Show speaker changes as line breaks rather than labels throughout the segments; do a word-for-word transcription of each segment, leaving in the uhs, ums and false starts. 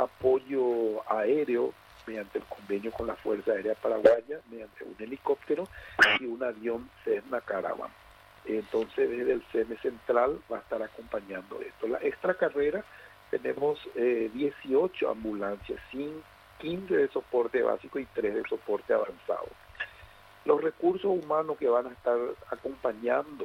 apoyo aéreo mediante el convenio con la Fuerza Aérea Paraguaya, mediante un helicóptero y un avión Cessna Caravan. Entonces, desde el C E M E Central va a estar acompañando esto. La extra carrera, tenemos eh, dieciocho ambulancias, quince de soporte básico y tres de soporte avanzado. Los recursos humanos que van a estar acompañando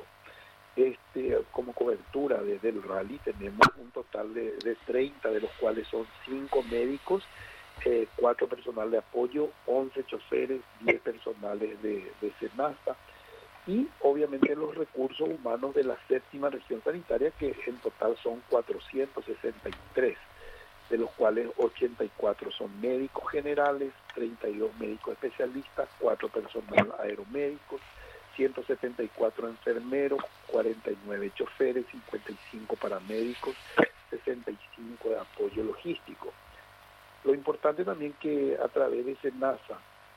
este como cobertura desde el rally, tenemos un total de, de treinta, de los cuales son cinco médicos, eh, cuatro personal de apoyo, once choferes, diez personales de, de SENASA, y obviamente los recursos humanos de la séptima región sanitaria, que en total son cuatrocientos sesenta y tres, de los cuales ochenta y cuatro son médicos generales, treinta y dos médicos especialistas, cuatro personal aeromédicos, ciento setenta y cuatro enfermeros, cuarenta y nueve choferes, cincuenta y cinco paramédicos, sesenta y cinco de apoyo logístico. Lo importante también que a través de SENASA,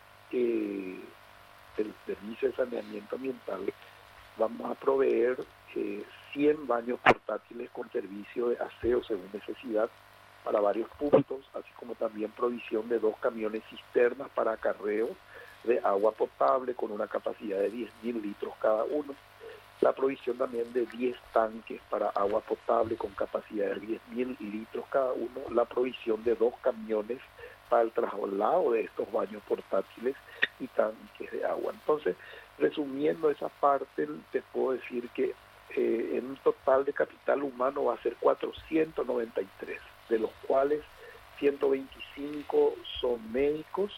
eh, del Servicio de Saneamiento Ambiental, vamos a proveer eh, cien baños portátiles con servicio de aseo según necesidad para varios puntos, así como también provisión de dos camiones cisternas para acarreo de agua potable con una capacidad de diez mil litros cada uno, la provisión también de diez tanques para agua potable con capacidad de diez mil litros cada uno, la provisión de dos camiones para el traslado de estos baños portátiles y tanques de agua. Entonces, resumiendo esa parte, te puedo decir que eh, en un total de capital humano va a ser cuatrocientos noventa y tres, de los cuales ciento veinticinco son médicos,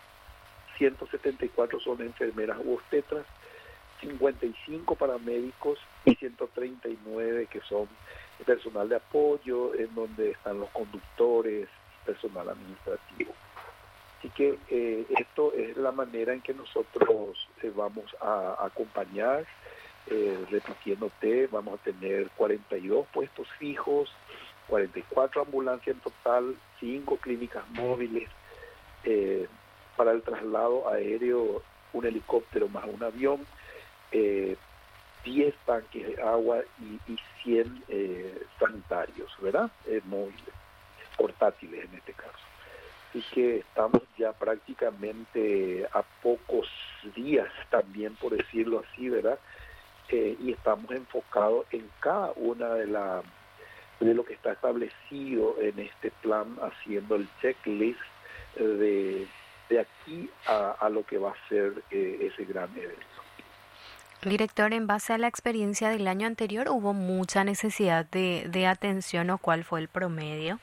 ciento setenta y cuatro son enfermeras u obstetras, cincuenta y cinco paramédicos y ciento treinta y nueve que son personal de apoyo, en donde están los conductores, personal administrativo. Así que eh, esto es la manera en que nosotros eh, vamos a acompañar, eh, repitiéndote, vamos a tener cuarenta y dos puestos fijos, cuarenta y cuatro ambulancias en total, cinco clínicas móviles, eh, para el traslado aéreo un helicóptero más un avión, eh, diez tanques de agua y, y cien eh, sanitarios, ¿verdad? Eh, móviles, portátiles en este caso. Así que estamos ya prácticamente a pocos días también, por decirlo así, ¿verdad? Eh, y estamos enfocados en cada una de la de lo que está establecido en este plan, haciendo el checklist eh, de, de aquí a, a lo que va a ser eh, ese gran evento.
Director, en base a la experiencia del año anterior, ¿hubo mucha necesidad de, de atención o cuál fue el promedio?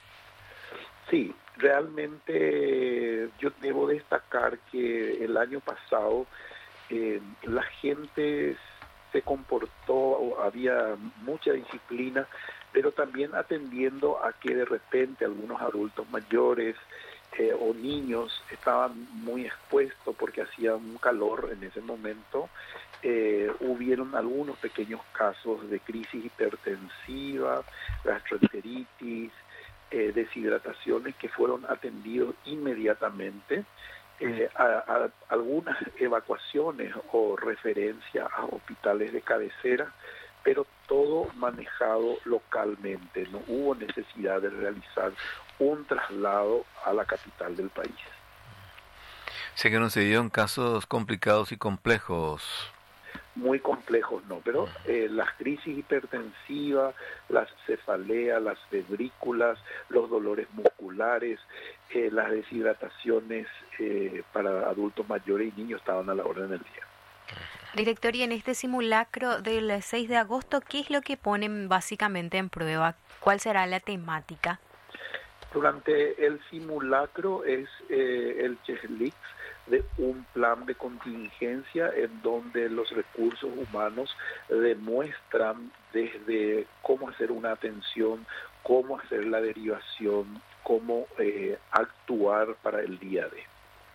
Sí, realmente yo debo destacar que el año pasado eh, la gente se comportó, había mucha disciplina, pero también atendiendo a que de repente algunos adultos mayores eh, o niños estaban muy expuestos porque hacía un calor en ese momento. Eh, hubieron algunos pequeños casos de crisis hipertensiva, gastroenteritis, eh, deshidrataciones que fueron atendidos inmediatamente. Eh, a, a algunas evacuaciones o referencia a hospitales de cabecera, pero todo manejado localmente. No hubo necesidad de realizar un traslado a la capital del país.
Sé que no se dieron casos complicados y complejos.
Muy complejos no, pero eh, las crisis hipertensivas, las cefaleas, las febrículas, los dolores musculares, eh, las deshidrataciones eh, para adultos mayores y niños estaban a la orden del día.
Director, y en este simulacro del seis de agosto, ¿qué es lo que ponen básicamente en prueba? ¿Cuál será la temática?
Durante el simulacro es eh, el checklist de un plan de contingencia en donde los recursos humanos demuestran desde cómo hacer una atención, cómo hacer la derivación, cómo eh, actuar para el día de.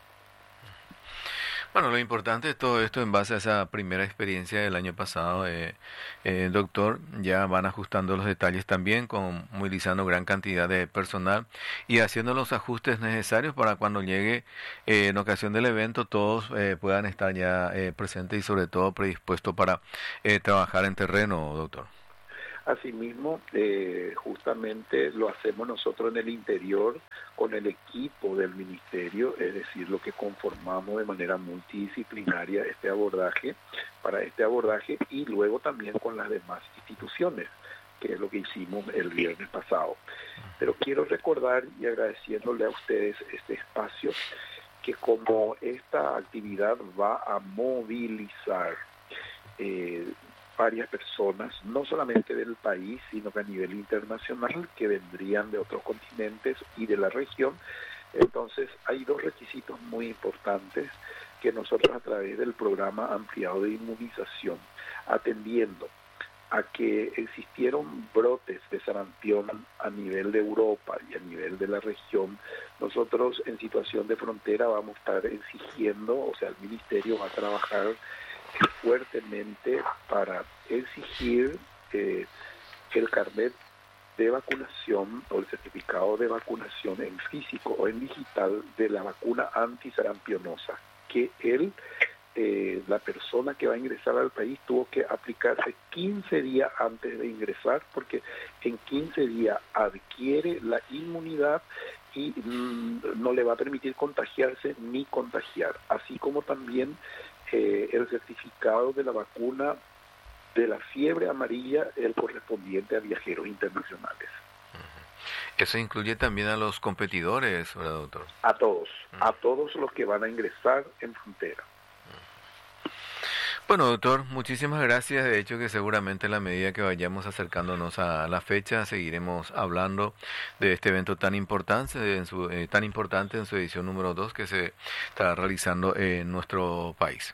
Bueno, lo importante de todo esto, en base a esa primera experiencia del año pasado, eh, eh, doctor, ya van ajustando los detalles también, con movilizando gran cantidad de personal y haciendo los ajustes necesarios para cuando llegue eh, en ocasión del evento todos eh, puedan estar ya eh, presentes y sobre todo predispuestos para eh, trabajar en terreno, doctor.
Asimismo, eh, justamente lo hacemos nosotros en el interior con el equipo del ministerio, es decir, lo que conformamos de manera multidisciplinaria este abordaje, para este abordaje, y luego también con las demás instituciones, que es lo que hicimos el viernes pasado. Pero quiero recordar y agradeciéndole a ustedes este espacio, que como esta actividad va a movilizar eh, varias personas, no solamente del país, sino que a nivel internacional, que vendrían de otros continentes y de la región. Entonces, hay dos requisitos muy importantes que nosotros, a través del programa ampliado de inmunización, atendiendo a que existieron brotes de sarampión a nivel de Europa y a nivel de la región, nosotros en situación de frontera vamos a estar exigiendo, o sea, el ministerio va a trabajar fuertemente para exigir eh, el carnet de vacunación o el certificado de vacunación en físico o en digital de la vacuna antisarampionosa, que él, eh, la persona que va a ingresar al país tuvo que aplicarse quince días antes de ingresar, porque en quince días adquiere la inmunidad y mmm, no le va a permitir contagiarse ni contagiar, así como también Eh, el certificado de la vacuna de la fiebre amarilla, el correspondiente a viajeros internacionales.
Eso incluye también a los competidores, ¿verdad, doctor?
A todos, uh-huh. a todos los que van a ingresar en frontera.
Bueno, doctor, muchísimas gracias. De hecho, que seguramente a la medida que vayamos acercándonos a la fecha, seguiremos hablando de este evento tan importante, en su, eh, tan importante en su edición número dos que se está realizando en nuestro país.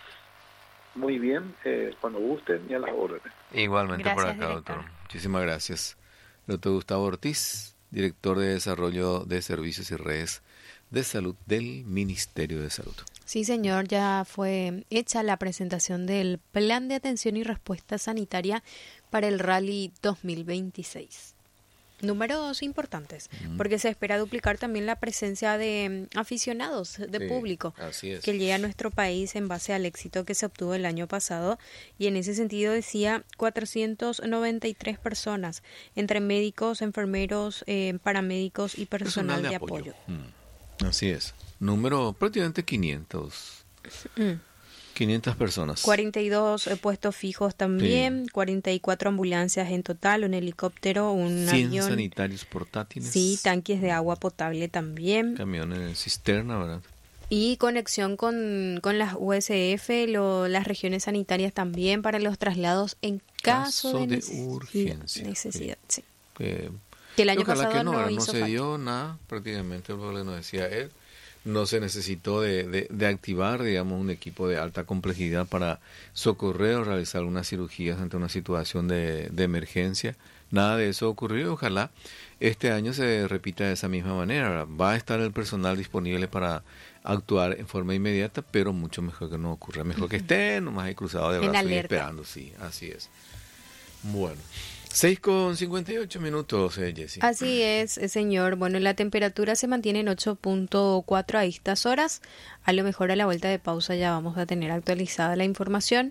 Muy bien, eh, cuando gusten y a las órdenes.
Igualmente
gracias,
por acá,
director.
doctor. Muchísimas gracias. Doctor Gustavo Ortiz, director de Desarrollo de Servicios y Redes de Salud del Ministerio de Salud.
Sí, señor, ya fue hecha la presentación del Plan de Atención y Respuesta Sanitaria para el Rally dos mil veintiséis. Números importantes, mm. porque se espera duplicar también la presencia de aficionados, de
sí,
público,
así es.
que llega a nuestro país en base al éxito que se obtuvo el año pasado, y en ese sentido decía cuatrocientas noventa y tres personas, entre médicos, enfermeros, eh, paramédicos y personal, personal de, de apoyo. apoyo.
Mm. Así es, número prácticamente quinientos. Mm. quinientas personas.
cuarenta y dos eh, puestos fijos también, sí. cuarenta y cuatro ambulancias en total, un helicóptero, un
cien
avión.
sanitarios portátiles.
Sí, tanques de agua potable también.
Camiones cisterna, ¿verdad?
Y conexión con, con las U S F, lo, las regiones sanitarias también para los traslados en caso, caso de,
de
necesidad.
urgencia.
Necesidad, sí. sí.
Que,
que el año
ojalá
pasado
que no,
no,
no
hizo
se
falta.
dio nada, prácticamente lo que nos decía él. No se necesitó de, de, de activar, digamos, un equipo de alta complejidad para socorrer o realizar algunas cirugías ante una situación de, de emergencia. Nada de eso ocurrió. Ojalá este año se repita de esa misma manera. Va a estar el personal disponible para actuar en forma inmediata, pero mucho mejor que no ocurra. Mejor que estén nomás ahí cruzados de brazos y esperando. Sí, así es. Bueno. seis con cincuenta y ocho minutos, eh, Jessy.
Así es, señor. Bueno, la temperatura se mantiene en ocho punto cuatro a estas horas. A lo mejor a la vuelta de pausa ya vamos a tener actualizada la información.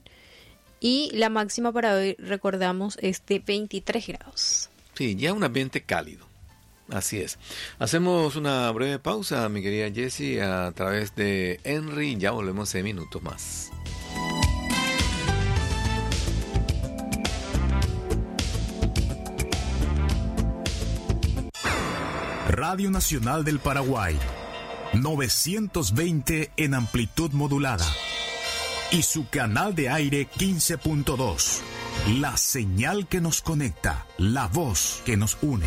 Y la máxima para hoy, recordamos, es de veintitrés grados.
Sí, ya un ambiente cálido. Así es. Hacemos una breve pausa, mi querida Jessy, a través de Henry. Ya volvemos en minutos más.
Radio Nacional del Paraguay, novecientos veinte en amplitud modulada y su canal de aire quince punto dos. La señal que nos conecta, la voz que nos une.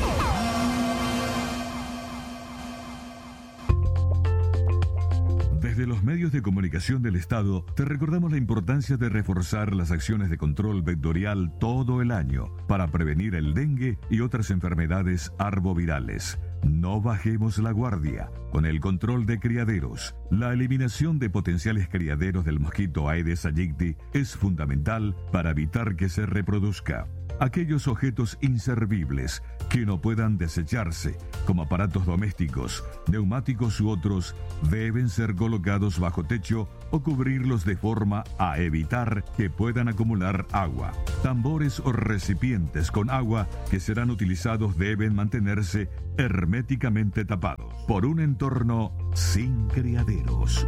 Desde los medios de comunicación del Estado, te recordamos la importancia de reforzar las acciones de control vectorial todo el año para prevenir el dengue y otras enfermedades arbovirales. No bajemos la guardia. Con el control de criaderos, la eliminación de potenciales criaderos del mosquito Aedes aegypti es fundamental para evitar que se reproduzca. Aquellos objetos inservibles que no puedan desecharse, como aparatos domésticos, neumáticos u otros, deben ser colocados bajo techo o cubrirlos de forma a evitar que puedan acumular agua. Tambores o recipientes con agua que serán utilizados deben mantenerse herméticamente tapados por un entorno sin criaderos.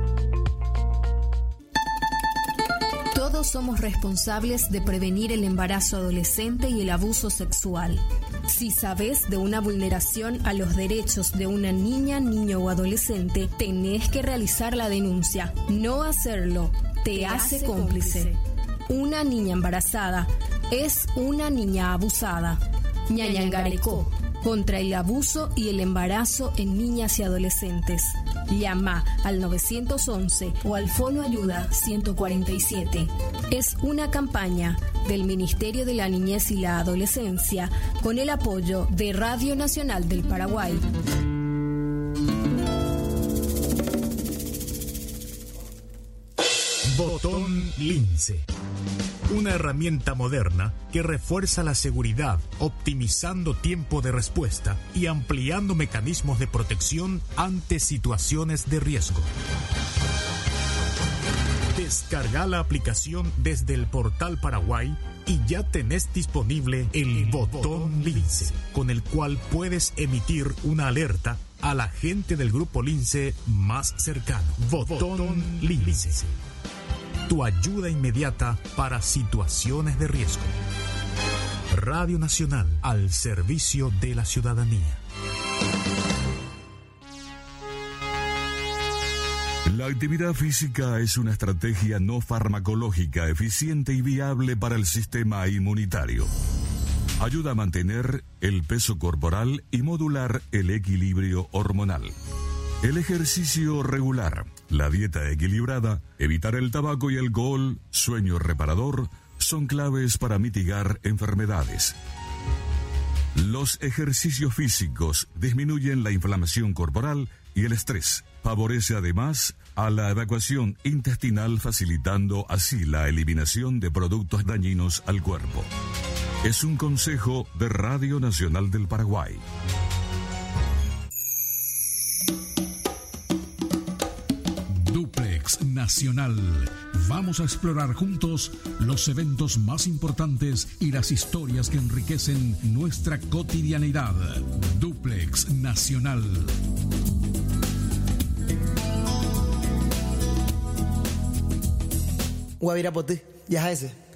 Todos somos responsables de prevenir el embarazo adolescente y el abuso sexual. Si sabes de una vulneración a los derechos de una niña, niño o adolescente, tenés que realizar la denuncia. No hacerlo te hace cómplice. Una niña embarazada es una niña abusada. Ñañangarecó, contra el abuso y el embarazo en niñas y adolescentes. Llama al nueve once o al Fono Ayuda ciento cuarenta y siete. Es una campaña del Ministerio de la Niñez y la Adolescencia con el apoyo de Radio Nacional del Paraguay.
Botón Lince. Una herramienta moderna que refuerza la seguridad, optimizando tiempo de respuesta y ampliando mecanismos de protección ante situaciones de riesgo. Descarga la aplicación desde el portal Paraguay y ya tenés disponible el Botón Lince, con el cual puedes emitir una alerta a la gente del Grupo Lince más cercano. Botón Lince. Tu ayuda inmediata para situaciones de riesgo. Radio Nacional, al servicio de la ciudadanía.
La actividad física es una estrategia no farmacológica eficiente y viable para el sistema inmunitario. Ayuda a mantener el peso corporal y modular el equilibrio hormonal. El ejercicio regular, la dieta equilibrada, evitar el tabaco y el alcohol, sueño reparador, son claves para mitigar enfermedades. Los ejercicios físicos disminuyen la inflamación corporal y el estrés. Favorece además a la evacuación intestinal, facilitando así la eliminación de productos dañinos al cuerpo. Es un consejo de Radio Nacional del Paraguay.
Duplex Nacional. Vamos a explorar juntos los eventos más importantes y las historias que enriquecen nuestra cotidianidad. Duplex Nacional.
Guavirapote, ya ese.